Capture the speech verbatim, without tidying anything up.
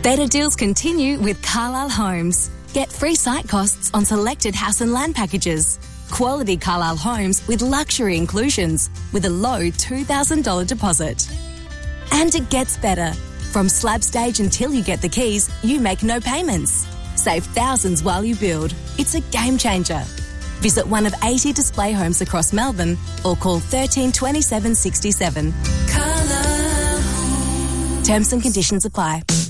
Better deals continue with Carlisle Homes. Get free site costs on selected house and land packages. Quality Carlisle homes with luxury inclusions with a low two thousand dollars deposit. And it gets better. From slab stage until you get the keys, you make no payments. Save thousands while you build. It's a game changer. Visit one of eighty display homes across Melbourne or call thirteen twenty-seven sixty-seven. Carlisle Homes. Terms and conditions apply.